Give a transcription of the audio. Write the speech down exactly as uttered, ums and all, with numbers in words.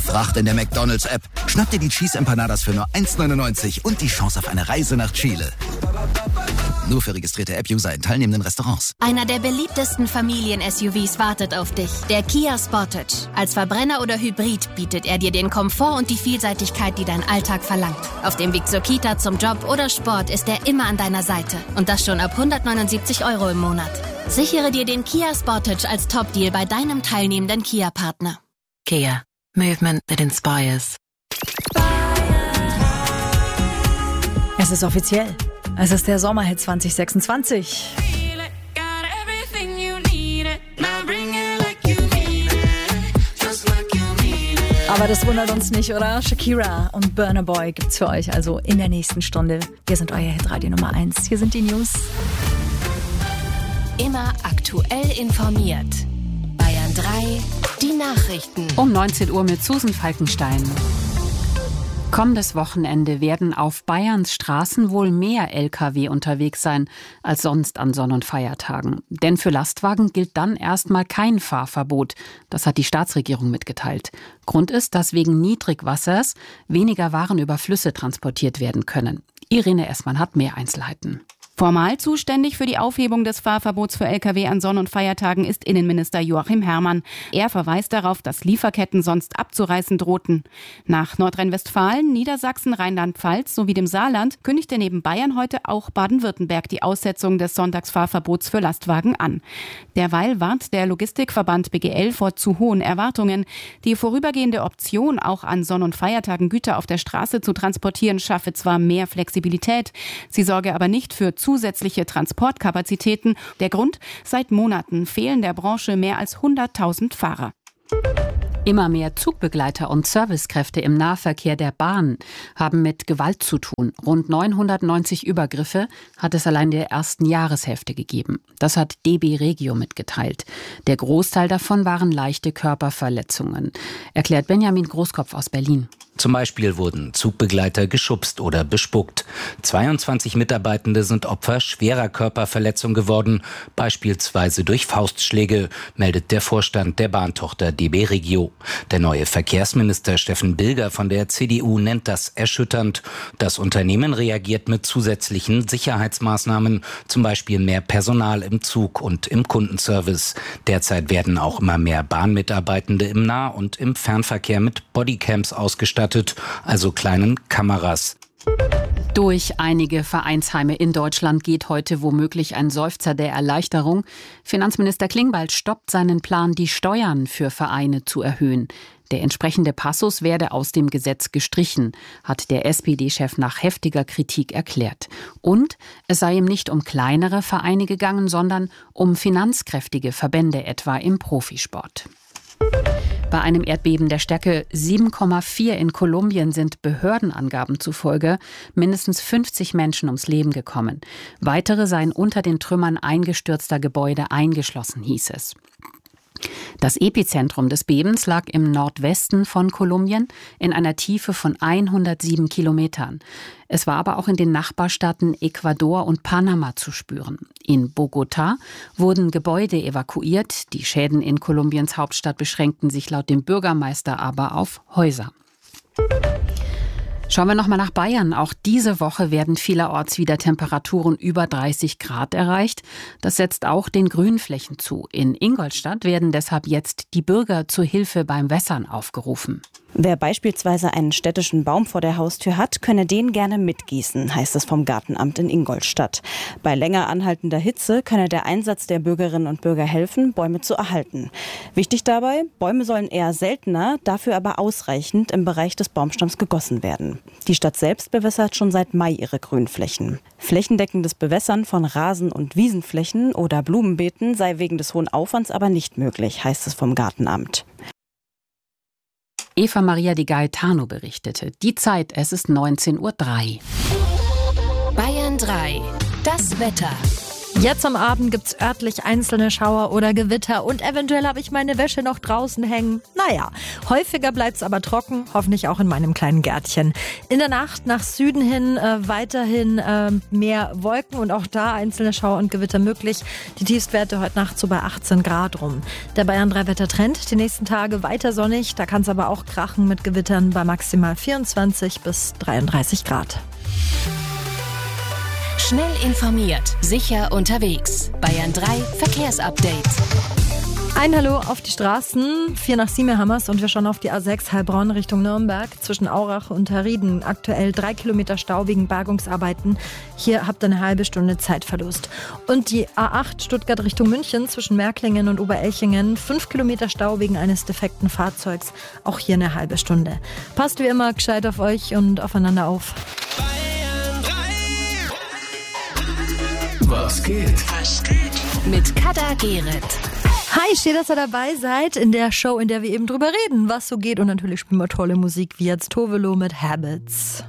Fracht in der McDonald's-App. Schnapp dir die Cheese Empanadas für nur eins neunundneunzig und die Chance auf eine Reise nach Chile. Nur für registrierte App-User in teilnehmenden Restaurants. Einer der beliebtesten Familien-S U Vs wartet auf dich. Der Kia Sportage. Als Verbrenner oder Hybrid bietet er dir den Komfort und die Vielseitigkeit, die dein Alltag verlangt. Auf dem Weg zur Kita, zum Job oder Sport ist er immer an deiner Seite. Und das schon ab hundertneunundsiebzig Euro im Monat. Sichere dir den Kia Sportage als Top-Deal bei deinem teilnehmenden Kia-Partner. Kia. Movement that inspires. Es ist offiziell. Es ist der Sommerhit zwanzig sechsundzwanzig. Aber das wundert uns nicht, oder? Shakira und Burna Boy gibt's für euch also in der nächsten Stunde. Wir sind euer Hitradio Nummer eins. Hier sind die News. Immer aktuell informiert. Bayern drei, die Nachrichten. Um neunzehn Uhr mit Susan Falkenstein. Kommendes Wochenende werden auf Bayerns Straßen wohl mehr L K W unterwegs sein als sonst an Sonn- und Feiertagen. Denn für Lastwagen gilt dann erstmal kein Fahrverbot. Das hat die Staatsregierung mitgeteilt. Grund ist, dass wegen Niedrigwassers weniger Waren über Flüsse transportiert werden können. Irene Essmann hat mehr Einzelheiten. Formal zuständig für die Aufhebung des Fahrverbots für L K W an Sonn- und Feiertagen ist Innenminister Joachim Herrmann. Er verweist darauf, dass Lieferketten sonst abzureißen drohten. Nach Nordrhein-Westfalen, Niedersachsen, Rheinland-Pfalz sowie dem Saarland kündigte neben Bayern heute auch Baden-Württemberg die Aussetzung des Sonntagsfahrverbots für Lastwagen an. Derweil warnt der Logistikverband B G L vor zu hohen Erwartungen. Die vorübergehende Option, auch an Sonn- und Feiertagen Güter auf der Straße zu transportieren, schaffe zwar mehr Flexibilität, sie sorge aber nicht für zusätzliche Transportkapazitäten. Der Grund? Seit Monaten fehlen der Branche mehr als hunderttausend Fahrer. Immer mehr Zugbegleiter und Servicekräfte im Nahverkehr der Bahn haben mit Gewalt zu tun. Rund neunhundertneunzig Übergriffe hat es allein in der ersten Jahreshälfte gegeben. Das hat D B Regio mitgeteilt. Der Großteil davon waren leichte Körperverletzungen, erklärt Benjamin Großkopf aus Berlin. Zum Beispiel wurden Zugbegleiter geschubst oder bespuckt. zweiundzwanzig Mitarbeitende sind Opfer schwerer Körperverletzung geworden, beispielsweise durch Faustschläge, meldet der Vorstand der Bahntochter D B Regio. Der neue Verkehrsminister Steffen Bilger von der C D U nennt das erschütternd. Das Unternehmen reagiert mit zusätzlichen Sicherheitsmaßnahmen, zum Beispiel mehr Personal im Zug und im Kundenservice. Derzeit werden auch immer mehr Bahnmitarbeitende im Nah- und im Fernverkehr mit Bodycams ausgestattet, also kleinen Kameras. Durch einige Vereinsheime in Deutschland geht heute womöglich ein Seufzer der Erleichterung. Finanzminister Klingbeil stoppt seinen Plan, die Steuern für Vereine zu erhöhen. Der entsprechende Passus werde aus dem Gesetz gestrichen, hat der S P D-Chef nach heftiger Kritik erklärt. Und es sei ihm nicht um kleinere Vereine gegangen, sondern um finanzkräftige Verbände, etwa im Profisport. Bei einem Erdbeben der Stärke sieben Komma vier in Kolumbien sind Behördenangaben zufolge mindestens fünfzig Menschen ums Leben gekommen. Weitere seien unter den Trümmern eingestürzter Gebäude eingeschlossen, hieß es. Das Epizentrum des Bebens lag im Nordwesten von Kolumbien in einer Tiefe von hundertsieben Kilometern. Es war aber auch in den Nachbarstaaten Ecuador und Panama zu spüren. In Bogotá wurden Gebäude evakuiert. Die Schäden in Kolumbiens Hauptstadt beschränkten sich laut dem Bürgermeister aber auf Häuser. Schauen wir noch mal nach Bayern. Auch diese Woche werden vielerorts wieder Temperaturen über dreißig Grad erreicht. Das setzt auch den Grünflächen zu. In Ingolstadt werden deshalb jetzt die Bürger zur Hilfe beim Wässern aufgerufen. Wer beispielsweise einen städtischen Baum vor der Haustür hat, könne den gerne mitgießen, heißt es vom Gartenamt in Ingolstadt. Bei länger anhaltender Hitze könne der Einsatz der Bürgerinnen und Bürger helfen, Bäume zu erhalten. Wichtig dabei, Bäume sollen eher seltener, dafür aber ausreichend im Bereich des Baumstamms gegossen werden. Die Stadt selbst bewässert schon seit Mai ihre Grünflächen. Flächendeckendes Bewässern von Rasen- und Wiesenflächen oder Blumenbeeten sei wegen des hohen Aufwands aber nicht möglich, heißt es vom Gartenamt. Eva Maria Di Gaetano berichtete. Die Zeit, es ist neunzehn Uhr drei. Bayern drei. Das Wetter. Jetzt am Abend gibt's örtlich einzelne Schauer oder Gewitter und eventuell habe ich meine Wäsche noch draußen hängen. Naja, häufiger bleibt's aber trocken, hoffentlich auch in meinem kleinen Gärtchen. In der Nacht nach Süden hin äh, weiterhin äh, mehr Wolken und auch da einzelne Schauer und Gewitter möglich. Die Tiefstwerte heute Nacht so bei achtzehn Grad rum. Der Bayern drei Wettertrend, die nächsten Tage weiter sonnig, da kann's aber auch krachen mit Gewittern bei maximal vierundzwanzig bis dreiunddreißig Grad. Schnell informiert, sicher unterwegs. Bayern drei Verkehrsupdate. Ein Hallo auf die Straßen, vier nach sieben hammers und wir schauen auf die A sechs Heilbronn Richtung Nürnberg zwischen Aurach und Herrieden. Aktuell drei Kilometer Stau wegen Bergungsarbeiten. Hier habt ihr eine halbe Stunde Zeitverlust. Und die A acht Stuttgart Richtung München zwischen Märklingen und Oberelchingen. Fünf Kilometer Stau wegen eines defekten Fahrzeugs. Auch hier eine halbe Stunde. Passt wie immer gescheit auf euch und aufeinander auf. Was geht? Was geht? Mit Kader Gerrit. Hi, schön, dass ihr dabei seid in der Show, in der wir eben drüber reden, was so geht. Und natürlich spielen wir tolle Musik wie jetzt Tovelo mit Habits.